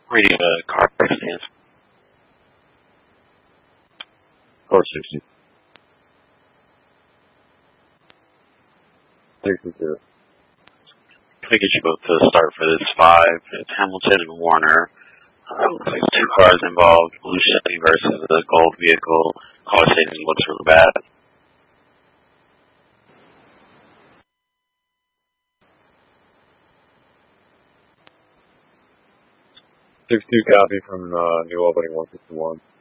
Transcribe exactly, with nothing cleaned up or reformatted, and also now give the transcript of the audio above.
Reading the car stands. Car sixty. sixty-two. Can we get you both to start for this five? It's Hamilton and Warner. Um, looks like two cars involved. Blue Chevy versus the gold vehicle. Car station looks really bad. six two copy from uh, New Albany one fifty-one.